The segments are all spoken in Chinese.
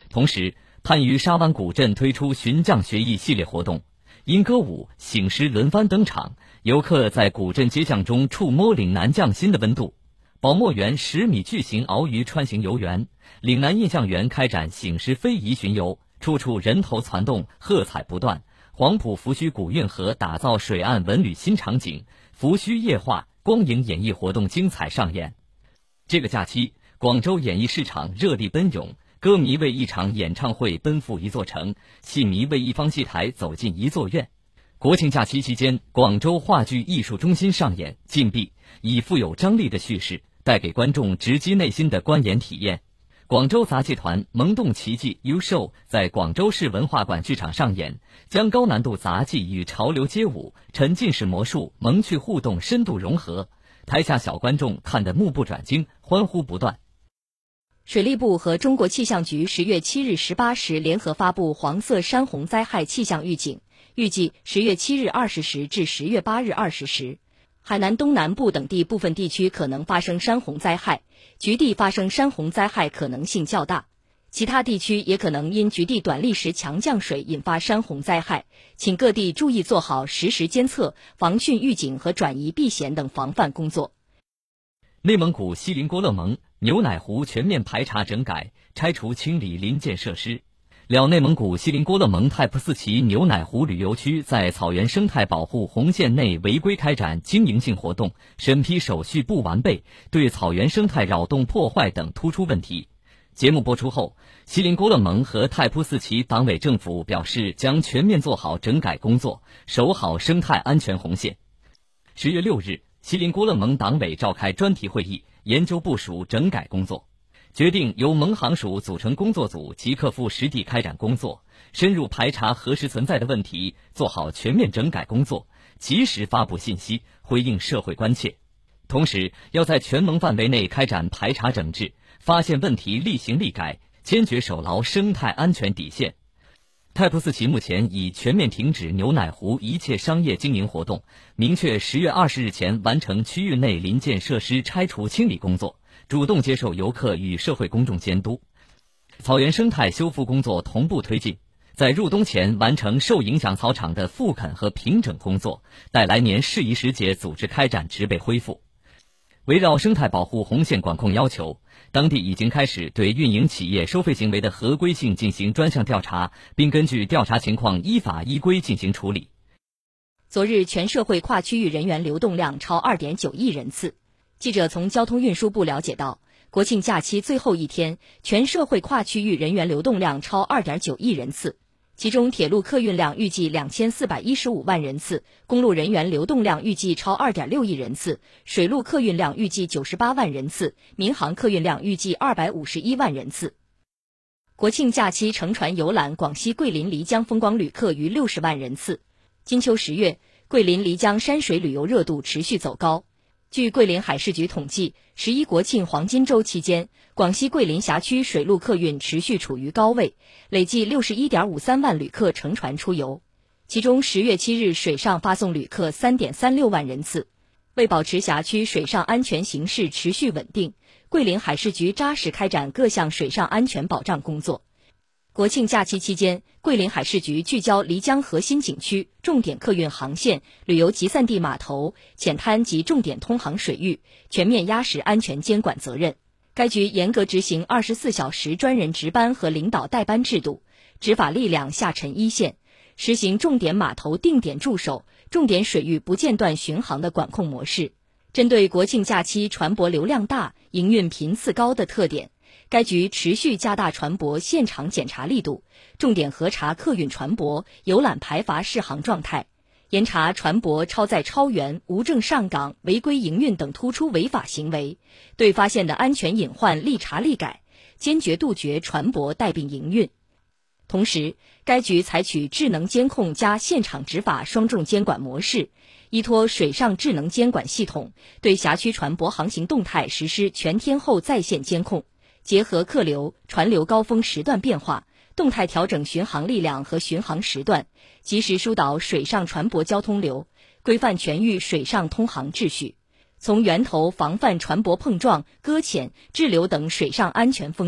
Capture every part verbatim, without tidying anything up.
同时，番禺沙湾古镇推出寻降学艺系列活动，因歌舞、醒狮轮番登场，游客在古镇街巷中触摸岭南匠心的温度。宝墨园十米巨型鳌鱼穿行游园，岭南印象园开展醒狮非遗巡游，处处人头攒动，喝彩不断。黄埔扶虚古运河打造水岸文旅新场景，扶虚夜话、光影演艺活动精彩上演。这个假期，广州演艺市场热力奔涌，歌迷为一场演唱会奔赴一座城，戏迷为一方戏台走进一座院。国庆假期期间，广州话剧艺术中心上演《禁闭》，以富有张力的叙事带给观众直击内心的观演体验。广州杂技团萌动奇迹 U Show 在广州市文化馆剧场上演，将高难度杂技与潮流街舞、沉浸式魔术、萌趣互动深度融合，台下小观众看得目不转睛，欢呼不断。 水利部和中国气象局十月七日十八时联合发布黄色山洪灾害气象预警，预计十月七日二十时至十月八日二十时，海南东南部等地部分地区可能发生山洪灾害，局地发生山洪灾害可能性较大，其他地区也可能因局地短历时强降水引发山洪灾害，请各地注意做好实时监测、防汛预警和转移避险等防范工作。 内蒙古锡林郭勒盟牛奶湖全面排查整改，拆除清理临建设施。辽内蒙古锡林郭勒盟太仆寺旗牛奶湖旅游区在草原生态保护红线内违规开展经营性活动，审批手续不完备，对草原生态扰动破坏等突出问题。节目播出后，锡林郭勒盟和太仆寺旗党委政府表示将全面做好整改工作，守好生态安全红线。十月六日，锡林郭勒盟党委召开专题会议，研究部署整改工作。决定由盟行署组成工作组，即刻赴实地开展工作，深入排查核实存在的问题，做好全面整改工作，及时发布信息，回应社会关切。同时，要在全盟范围内开展排查整治，发现问题立行立改，坚决守牢生态安全底线。太仆寺旗目前已全面停止牛奶湖一切商业经营活动，明确十月二十日前完成区域内临建设施拆除清理工作，主动接受游客与社会公众监督。草原生态修复工作同步推进，在入冬前完成受影响草场的复垦和平整工作，待来年适宜时节组织开展植被恢复。围绕生态保护红线管控要求，当地已经开始对运营企业收费行为的合规性进行专项调查，并根据调查情况依法依规进行处理。 昨日全社会跨区域人员流动量超 二点九亿人次。记者从交通运输部了解到，国庆假期最后一天，全社会跨区域人员流动量超 二点九亿人次，其中铁路客运量预计两千四百一十五万人次，公路人员流动量预计超 二点六亿人次，水路客运量预计九十八万人次，民航客运量预计二百五十一万人次。国庆假期乘船游览广西桂林漓江风光旅客逾六十万人次。金秋十月，桂林漓江山水旅游热度持续走高。据桂林海事局统计，十一国庆黄金周期间，广西桂林辖区水陆客运持续处于高位，累计 六十一点五三万旅客乘船出游。其中十月七日水上发送旅客 三点三六万人次。为保持辖区水上安全形势持续稳定，桂林海事局扎实开展各项水上安全保障工作。国庆假期期间，桂林海事局聚焦漓江核心景区、重点客运航线、旅游集散地码头、浅滩及重点通航水域，全面压实安全监管责任。该局严格执行二十四小时专人值班和领导带班制度，执法力量下沉一线，实行重点码头定点驻守、重点水域不间断巡航的管控模式。针对国庆假期船舶流量大、营运频次高的特点，该局持续加大船舶现场检查力度，重点核查客运船舶、游览排筏适航状态，严查船舶超载超员、无证上岗、违规营运等突出违法行为，对发现的安全隐患立查立改，坚决杜绝船舶带病营运。同时，该局采取智能监控加现场执法双重监管模式，依托水上智能监管系统，对辖区船舶航行动态实施全天候在线监控，结合客流、船流高峰时段变化，动态调整巡航力量和巡航时段，及时疏导水上船舶交通流，规范全域水上通航秩序，从源头防范船舶碰撞、搁浅、滞留等水上安全风险，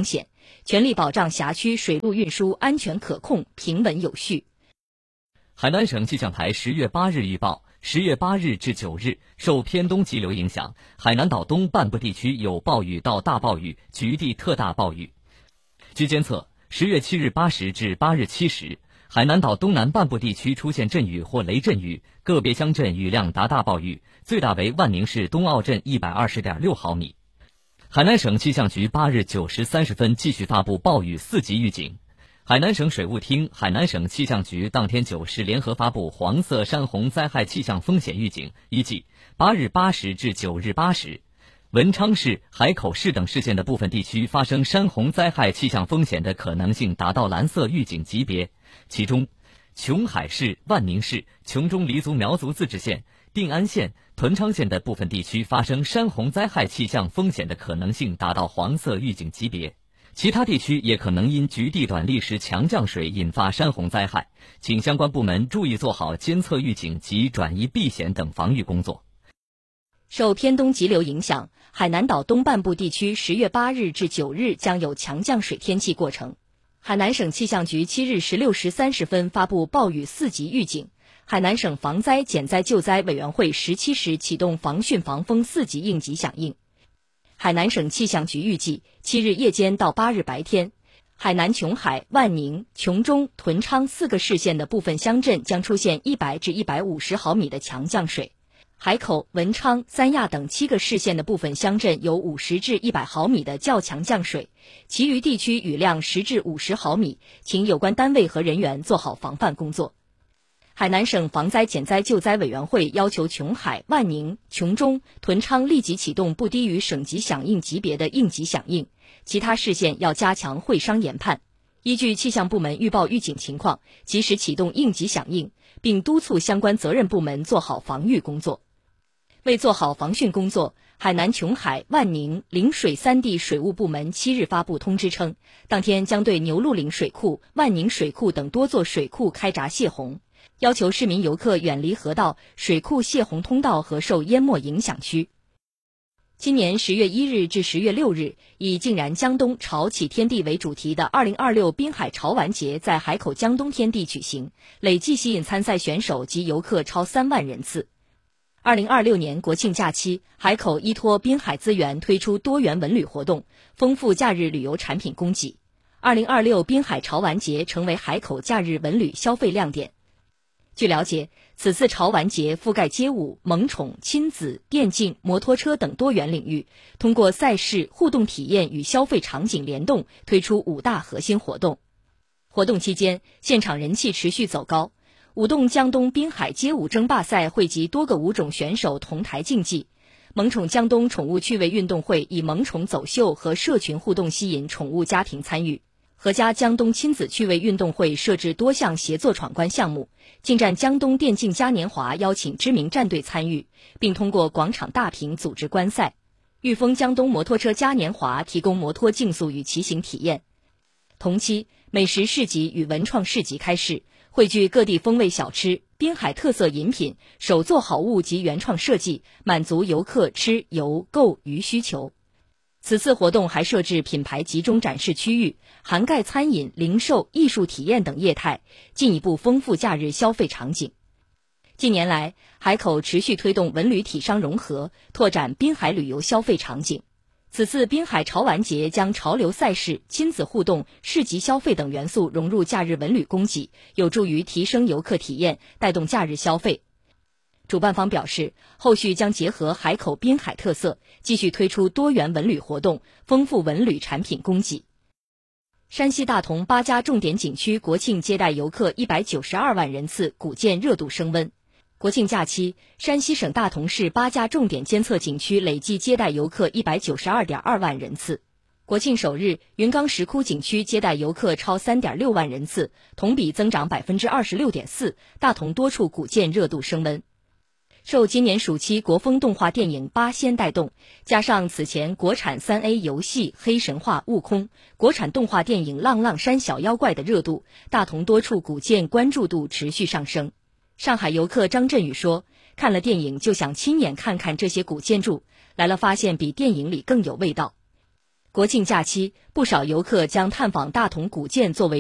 全力保障辖区水陆运输安全可控、平稳有序。 海南省气象台十月八日预报，十月八日至九日，受偏东急流影响，海南岛东半部地区有暴雨到大暴雨，局地特大暴雨。据监测，十月七日八时至八日七时，海南岛东南半部地区出现阵雨或雷阵雨，个别乡镇雨量达大暴雨，最大为万宁市东澳镇一百二十点六毫米。海南省气象局八日九时三十分继续发布暴雨四级预警。海南省水务厅、海南省气象局当天九时联合发布黄色山洪灾害气象风险预警，预计八日八时至九日八时，文昌市、海口市等市县的部分地区发生山洪灾害气象风险的可能性达到蓝色预警级别，其中琼海市、万宁市、琼中黎族苗族自治县、定安县、屯昌县的部分地区发生山洪灾害气象风险的可能性达到黄色预警级别。其他地区也可能因局地短历时强降水引发山洪灾害，请相关部门注意做好监测预警及转移避险等防御工作。 受偏东急流影响，海南岛东半部地区十月八日至九日将有强降水天气过程。海南省气象局七日十六时三十分发布暴雨四级预警，海南省防灾减灾救灾委员会十七时启动防汛防风四级应急响应。海南省气象局预计，七日夜间到八日白天，海南琼海、万宁、琼中、屯昌四个市县的部分乡镇将出现一百至一百五十毫米的强降水，海口、文昌、三亚等七个市县的部分乡镇有五十至一百毫米的较强降水，其余地区雨量十至五十毫米，请有关单位和人员做好防范工作。海南省防灾减灾救灾委员会要求琼海、万宁、琼中、屯昌立即启动不低于省级响应级别的应急响应，其他市县要加强会商研判，依据气象部门预报预警情况，及时启动应急响应，并督促相关责任部门做好防御工作。为做好防汛工作，海南琼海、万宁、陵水三地水务部门七日发布通知称，当天将对牛鹿岭水库、万宁水库等多座水库开闸泄洪，要求市民游客远离河道、水库泄洪通道和受淹没影响区。今年十月一日至十月六日，以竟然江东潮起天地为主题的二零二六滨海潮玩节在海口江东天地举行，累计吸引参赛选手及游客超三万人次。二零二六年国庆假期，海口依托滨海资源推出多元文旅活动，丰富假日旅游产品供给。二零二六滨海潮玩节成为海口假日文旅消费亮点。据了解，此次潮玩节覆盖街舞、萌宠、亲子、电竞、摩托车等多元领域，通过赛事、互动体验与消费场景联动，推出五大核心活动。活动期间，现场人气持续走高。舞动江东滨海街舞争霸赛汇集多个舞种选手同台竞技，萌宠江东宠物趣味运动会以萌宠走秀和社群互动吸引宠物家庭参与。合家江东亲子趣味运动会设置多项协作闯关项目，近战江东电竞嘉年华邀请知名战队参与，并通过广场大屏组织观赛。裕丰江东摩托车嘉年华提供摩托竞速与骑行体验。同期，美食市集与文创市集开市，汇聚各地风味小吃、滨海特色饮品、手作好物及原创设计，满足游客吃、游、购、娱需求。此次活动还设置品牌集中展示区域，涵盖餐饮、零售、艺术体验等业态，进一步丰富假日消费场景。近年来，海口持续推动文旅体商融合，拓展滨海旅游消费场景。此次滨海潮玩节将潮流赛事、亲子互动、市集消费等元素融入假日文旅供给，有助于提升游客体验，带动假日消费。主办方表示，后续将结合海口滨海特色，继续推出多元文旅活动，丰富文旅产品供给。山西大同八家重点景区国庆接待游客一百九十二万人次，古建热度升温。国庆假期，山西省大同市八家重点监测景区累计接待游客一百九十二点二万人次。国庆首日，云冈石窟景区接待游客超三点六万人次，同比增长百分之二十六点四。大同多处古建热度升温。受今年暑期国风动画电影《八仙》带动，加上此前国产 三 A 游戏《黑神话：悟空》、国产动画电影《浪浪山小妖怪》的热度，大同多处古建关注度持续上升。上海游客张振宇说，看了电影就想亲眼看看这些古建筑，来了发现比电影里更有味道。 国庆假期，不少游客将探访大同古建作为